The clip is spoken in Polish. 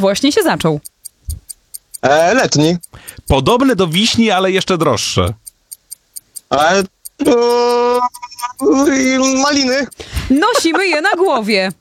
właśnie się zaczął. Letni. Podobne do wiśni, ale jeszcze droższe. Maliny. Nosimy je na głowie.